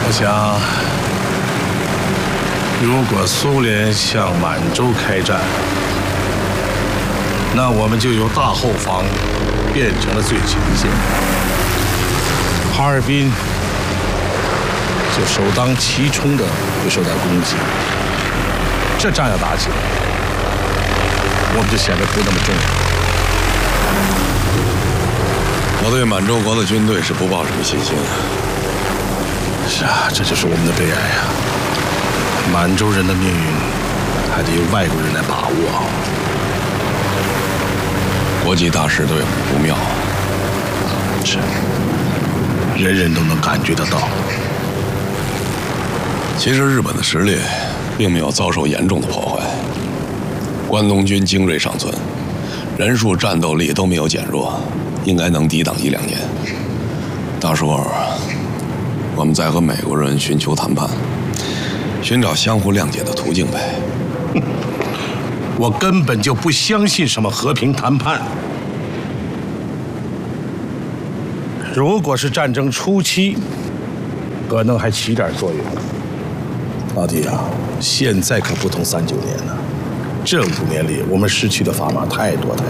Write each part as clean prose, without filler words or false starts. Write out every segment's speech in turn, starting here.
我想，如果苏联向满洲开战，那我们就由大后方变成了最前线，哈尔滨就首当其冲的会受到攻击。这仗要打起来，我们就显得不那么重要。 我对满洲国的军队是不抱什么信心的。 是啊，这就是我们的悲哀啊！满洲人的命运还得由外国人来把握。 国际大势对我们不妙。 是，人人都能感觉得到。 其实日本的实力并没有遭受严重的破坏，关东军精锐尚存，人数、战斗力都没有减弱，应该能抵挡1、2年。到时候，我们再和美国人寻求谈判，寻找相互谅解的途径呗。 我根本就不相信什么和平谈判。如果是战争初期，可能还起点作用。老弟啊，现在可不同39年了，这5年里我们失去的砝码太多了。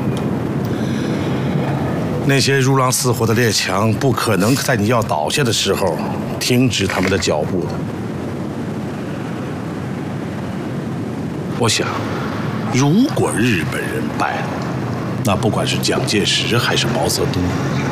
那些如狼似虎的列强不可能在你要倒下的时候停止他们的脚步的。我想，如果日本人败了，那不管是蒋介石还是毛泽东，